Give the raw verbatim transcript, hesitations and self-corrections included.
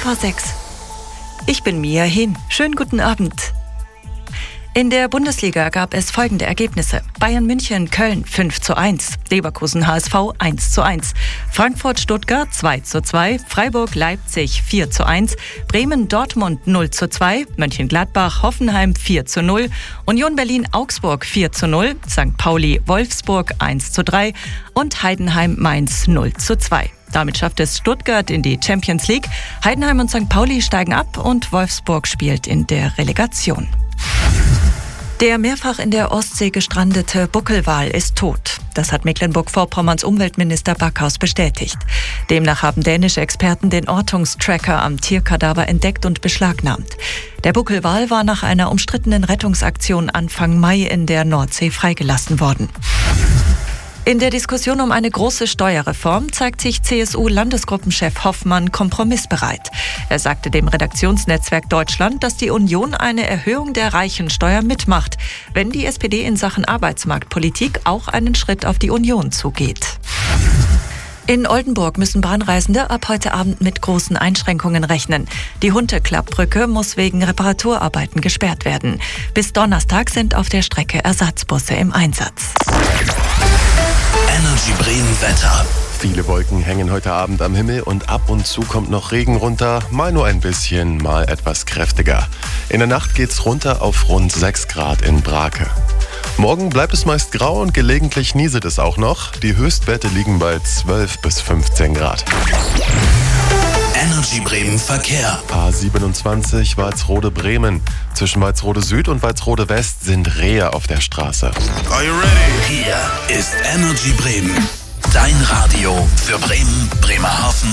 vor sechs. Ich bin Mia Hin. Schönen guten Abend. In der Bundesliga gab es folgende Ergebnisse. Bayern München Köln fünf zu eins, Leverkusen H S V eins zu eins, Frankfurt Stuttgart zwei zu zwei, Freiburg Leipzig vier zu eins, Bremen Dortmund null zu zwei, Mönchengladbach Hoffenheim vier zu null, Union Berlin Augsburg vier zu null, Sankt Pauli Wolfsburg eins zu drei und Heidenheim Mainz null zu zwei. Damit schafft es Stuttgart in die Champions League. Heidenheim und Sankt Pauli steigen ab und Wolfsburg spielt in der Relegation. Der mehrfach in der Ostsee gestrandete Buckelwal ist tot. Das hat Mecklenburg-Vorpommerns Umweltminister Backhaus bestätigt. Demnach haben dänische Experten den Ortungstracker am Tierkadaver entdeckt und beschlagnahmt. Der Buckelwal war nach einer umstrittenen Rettungsaktion Anfang Mai in der Nordsee freigelassen worden. In der Diskussion um eine große Steuerreform zeigt sich C S U-Landesgruppenchef Hoffmann kompromissbereit. Er sagte dem Redaktionsnetzwerk Deutschland, dass die Union eine Erhöhung der Reichensteuer mitmacht, wenn die S P D in Sachen Arbeitsmarktpolitik auch einen Schritt auf die Union zugeht. In Oldenburg müssen Bahnreisende ab heute Abend mit großen Einschränkungen rechnen. Die Hunteklappbrücke muss wegen Reparaturarbeiten gesperrt werden. Bis Donnerstag sind auf der Strecke Ersatzbusse im Einsatz. Energy Bremen Wetter. Viele Wolken hängen heute Abend am Himmel und ab und zu kommt noch Regen runter, mal nur ein bisschen, mal etwas kräftiger. In der Nacht geht's runter auf rund sechs Grad in Brake. Morgen bleibt es meist grau und gelegentlich nieselt es auch noch. Die Höchstwerte liegen bei zwölf bis fünfzehn Grad. Energy Bremen Verkehr. A siebenundzwanzig Walsrode-Bremen. Zwischen Walsrode Süd und Walsrode West sind Rehe auf der Straße. Are you ready? Hier ist Energy Bremen. Dein Radio für Bremen, Bremerhaven